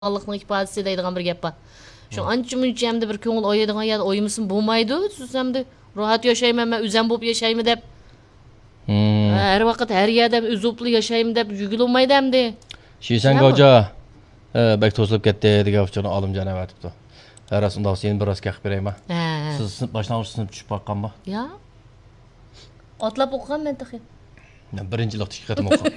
Allah'ın ifadesi deydigan bir gap var. Şu ancha-muncha hamda bir ko'ngil oyadigan ya o'yimisin bo'lmaydi. Siz hamda rohat yashayman, men o'zim bo'lib yashaymi deb. Her vaqt her yerda o'zopli yashaymi deb yugilmaydi hamda. Şiysen hoca bek to'silib ketdi degan uchun olimjon aytibdi. Arasında sen biraz gap beraymi? Siz sinf boshlang'ich sinf tushib qoqqanmi? Ya. Otlab o'qigan men taxi. Men birinchi yilda ikki qatim o'qidim.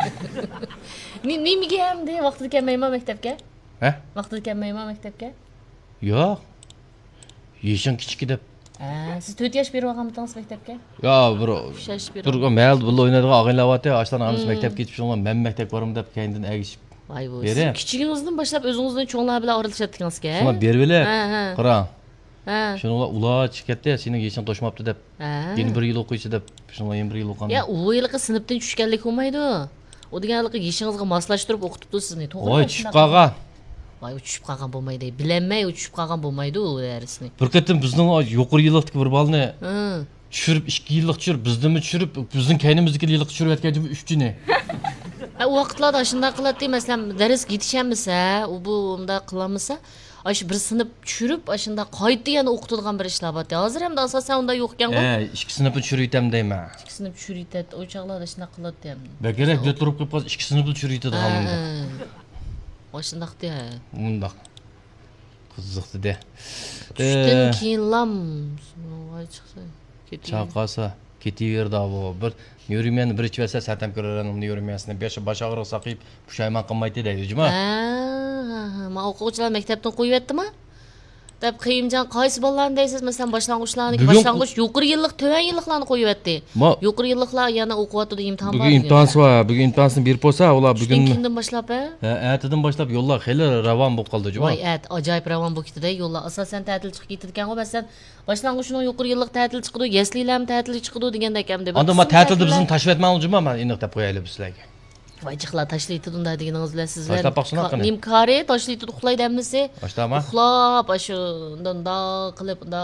Nimaga hamda vaqtida kelmayman maktabga? He? Vaqtida kelmayman maktabga? Yo'q. Yeshin kichik deb. Siz 4 yosh berib olganmisiz maktabga? Ya bir mayl bulla o'ynaydigan og'aylavati, ashtan amiz maktabga ketib shunga men maktab boraman deb kendin agishib. Voy bu. Kichigingizdan boshlab o'zingizdan cho'nglar bilan o'ralashayotganingiz-ku. Shuna beriblar. Qara. Shunga ular chiqatdi, sening yeshin to'shmabdi deb. Yeni bir yil o'qiychi deb, shunga yeni bir yil o'qaman. Ya, u yilqi sinfdan tushganlik bo'lmaydi. O deganligi yeshingizga moslashtirib o'qitibdi sizni. To'g'ri. Voy, tushib qolgan. Voy, tushib qolgan bo'lmaydi. Bilinmay tushib qolgan bo'lmaydi u darsni. Bir qatim bizning yuqori yillikdagi bir balni tushirib 2 yillik tushirib, bizni tushirib, bizning kaynimizdagi yillik tushirib aytgandim 3 jini. U vaqtlarda shunday qiladi, masalan, dars ketishamiz-a, u bu unda qilamisa, ash bir sinf tushirib, shunda qaytdi yana o'qitadigan bir ishlar bor. Hozir ham asosan unda yo'q ekan-ku. 2 sinfni tushirib deyman. 2 sinf tushirib, o chaqlarda shunday qiladi ham. Bekerak deb turib qolib 2 sinfni tushirib deganimda. Oshundaqda. Undaq. Qiziqdi de. Tushdan keyinlam voy chiqsa, chaqasa ketaverdi bu. Bir yurmani bir ichvasa satam ko'raran yurmasini bosh og'riq saqib pushaymon qilmaydi deydi, juma. Men o'quvchilar maktabdan qo'yibdimi? Deb Qiyimjon qaysi bolalarni deysiz? Masalan, boshlang'ich yuqori yillik, to'van yilliklarni qo'yibdi. Yuqori yilliklar yana o'qiyotdi, imtihon bor. Bugun imtihon bor. Bugun imtihonni berib qo'ysa, ular bugun kundan boshlab, ertadan boshlab yo'llar xeyli ravon bo'lib qoldi, juma. Voy, ajoyib ravon bo'lib ketdi. Yo'llar asosan ta'til chiqib ketadigan-ku, masalan, boshlang'ichning yuqori yillik ta'til chiqdi, yaslilar ta'til chiqdi degandek ham deb. Unda men ta'tilda bizni tashlab etmayman, juma, men aniq deb qo'yaylik sizlarga. Voy chiqlar tashlaydi unda deganingiz bilan sizlar. Nimkari tashlaydi uxlaydi hamisi. Uxlab shundan qilib unda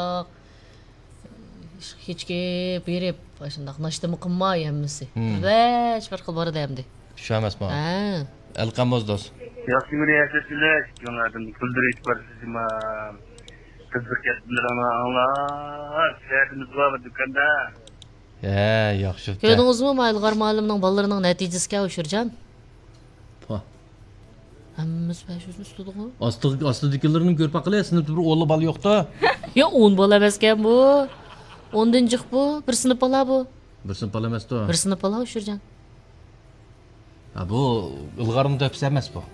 hechga berib shunday nashtami qilmay hamisi. Hech bir xil boradi hamdi. Shu emasmi? Alqamoz do'st. Yaxshi ko'ryapsizlar, yo'lladim kuldirib borsizmi? Qiziqib bilaman anglar. Shahardimiz bor do'konda. Yaxshi. Ko'rdingizmi, Maylg'ar muallimning bolalarining natijasiga O'shirjon? Hammamiz bashuni ustida-ku. Ostidagilarni ko'rib qilay, sinfda bir o'g'li bola yo'q-da. Yo, 10 bola emaskan bu. 10-chi bu, bir sinf bola bu. Bir sinf bola emas-da. Bir sinf bola O'shirjon. Bu ilg'arim deb emas bu.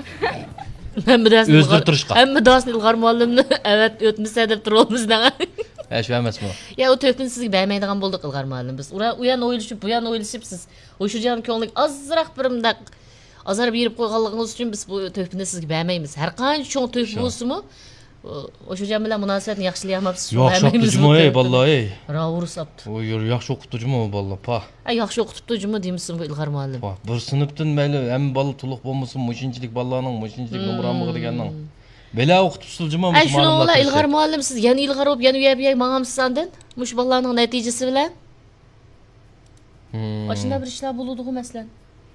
Hamma darsni Ilg'or muallimni evet o'tmasa deb turibmiz-da. Shu emasmi? Ya o to'pni sizga bermaydigan bo'ldik Ilg'or muallim. Biz u yana o'ylashib, bu yana o'ylashib siz O'shirjon ko'nglik ozroq birimda azar berib qo'yganligingiz uchun biz bu to'pni sizga bermaymiz. Har qancha cho'ng to'p bo'lsa-mu, O'shirjon bilan munosabatni yaxshilayapmiz. Yaxshi o'qituvchimi, vallahi. Ravur sapti. O yaxshi o'qituvchimi, vallahi, pa. Yaxshi o'qituvchimi deymisin bu Ilg'or muallim. Bir sinfdan mayli hamma bola to'liq bo'lmasin, mushinchilik bolalarning mushinchilik umramligi deganning. Bela o'qituvchimi bu ma'lumotlar. Shuni Ilg'or muallim siz yana Ilg'or bo'lib yana uyab ma'amsiz sandan. Mush bolalarning natijasi bilan. Ashunda bir ishlar bo'ladi-ku masalan.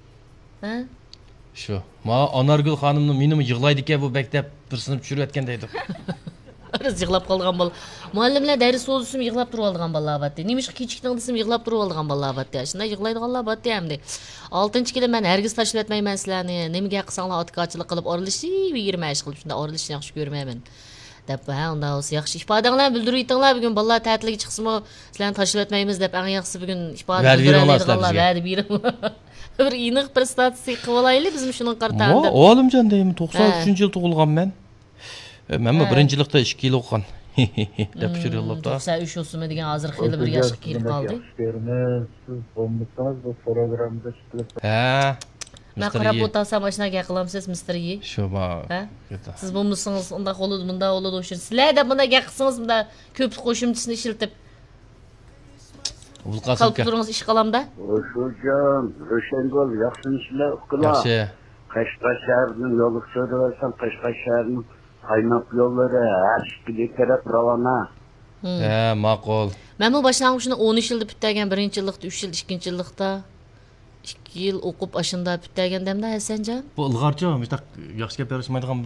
Shu. Ma Anargul xonimni meni yig'laydi ekan bu maktab bir sinf tushirib aytgan deydi. Biz yig'lab qolgan bola. Muallimlar dars o'zim yig'lab turib olgan bolalar batdi. Nimish kechikdan desam yig'lab turib olgan bolalar batdi. Shunda yig'laydiganlar batdi hamdi. 6-yilda men hargiz tashlab etmayman sizlarni. Nimaga qilsanglar otqachilik qilib o'ralishib 20 yosh qilib shunda o'ralishni yaxshi ko'rmayman. Deb unda o'zi yaxshi ifodanglar bildirib aytinglar bugun bolalar ta'tilga chiqsimi sizlarni tashlab etmaymiz deb eng yaxshisi bugun ifoda bildiradiganlar va'da beringlar. Bir aniq bir statistika qilib olaylik bizim shuni qartanda. Olimjon deymi 93-yil tug'ilgan men. Men 1-yillikda 2 yil o'qigan. Deb tushiribdi. 93 o'simi degan hozir xeyli bir yoshga kelib qoldi. Siz bo'lmasangiz bu programda ishtirok. Men qarab o'tasam mashinaga qilamsiz Mr. Yi. Shu bor. Siz bo'lmasangiz unda qo'lida bunda o'ladi o'shir. Sizlar deb bunda qilsangiz bunda ko'p qo'shimchisini ishlatib Qalb turuңыз iş qalamda? O'shirjon, Ro'shangul yaxshimisizlar uqlar. Yaxshi. Qashqar shahrining yo'li so'rasam, Qashqar shahrining qaynab yo'llari har ikki taraf ravona. Ma'qul. Men bu boshlang'ichni 13 yilda bittagan 1-yillikda, 3 yil, 2-yillikda 2 yil o'qib ashunda bittagan demda Hasanjon. Bu ilg'orchi, mustaq yaxshi gap berishmaydigan